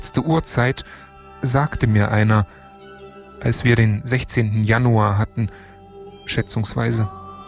Letzte Uhrzeit sagte mir einer, als wir den 16. Januar hatten, schätzungsweise.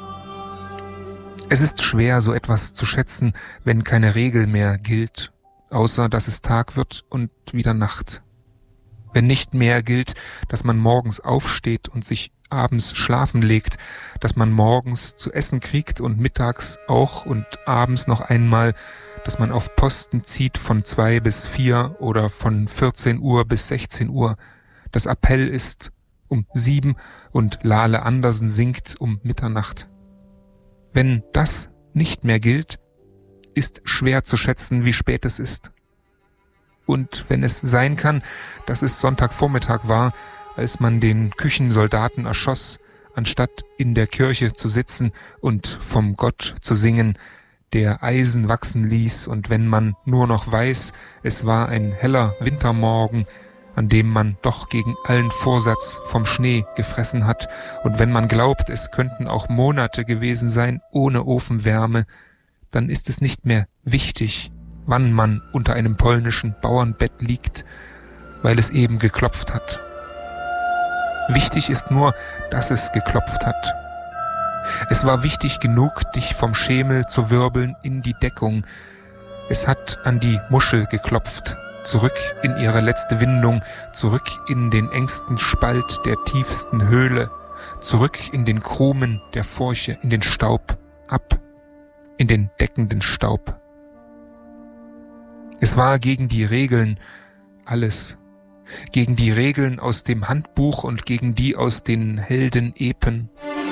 Es ist schwer, so etwas zu schätzen, wenn keine Regel mehr gilt, außer dass es Tag wird und wieder Nacht. Wenn nicht mehr gilt, dass man morgens aufsteht und sich abends schlafen legt, dass man morgens zu essen kriegt und mittags auch und abends noch einmal, dass man auf Posten zieht von 2 bis 4 oder von 14 Uhr bis 16 Uhr, dass Appell ist um 7 und Lale Andersen singt um Mitternacht. Wenn das nicht mehr gilt, ist schwer zu schätzen, wie spät es ist. Und wenn es sein kann, dass es Sonntagvormittag war, als man den Küchensoldaten erschoss, anstatt in der Kirche zu sitzen und vom Gott zu singen, der Eisen wachsen ließ, und wenn man nur noch weiß, es war ein heller Wintermorgen, an dem man doch gegen allen Vorsatz vom Schnee gefressen hat, und wenn man glaubt, es könnten auch Monate gewesen sein ohne Ofenwärme, dann ist es nicht mehr wichtig, wann man unter einem polnischen Bauernbett liegt, weil es eben geklopft hat. Wichtig ist nur, dass es geklopft hat. Es war wichtig genug, dich vom Schemel zu wirbeln in die Deckung. Es hat an die Muschel geklopft, zurück in ihre letzte Windung, zurück in den engsten Spalt der tiefsten Höhle, zurück in den Krumen der Furche, in den Staub, ab, in den deckenden Staub. Es war gegen die Regeln alles, gegen die Regeln aus dem Handbuch und gegen die aus den Heldenepen.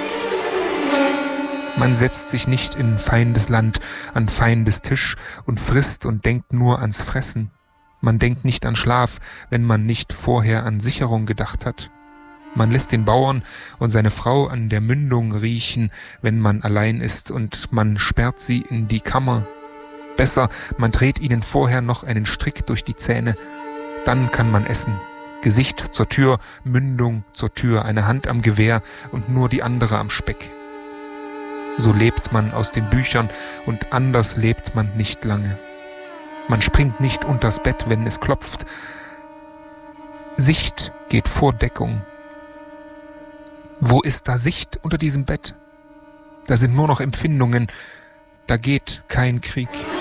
Man setzt sich nicht in Feindesland an Feindestisch und frisst und denkt nur ans Fressen. Man denkt nicht an Schlaf, wenn man nicht vorher an Sicherung gedacht hat. Man lässt den Bauern und seine Frau an der Mündung riechen, wenn man allein ist, und man sperrt sie in die Kammer. Besser, man dreht ihnen vorher noch einen Strick durch die Zähne. Dann kann man essen. Gesicht zur Tür, Mündung zur Tür, eine Hand am Gewehr und nur die andere am Speck. So lebt man aus den Büchern, und anders lebt man nicht lange. Man springt nicht unters Bett, wenn es klopft. Sicht geht vor Deckung. Wo ist da Sicht unter diesem Bett? Da sind nur noch Empfindungen. Da geht kein Krieg.